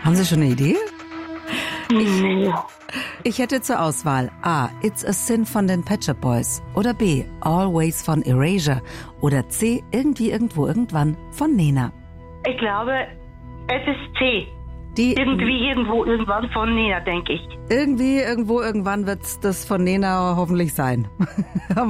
Haben Sie schon eine Idee? Nee. Ich hätte zur Auswahl A. It's a Sin von den Pet Shop Boys oder B. Always von Erasure oder C. Irgendwie, irgendwo, irgendwann von Nena. Ich glaube, es ist C. Die Irgendwie, irgendwo, irgendwann von Nena, denke ich. irgendwie, irgendwo, irgendwann wird das von Nena hoffentlich sein.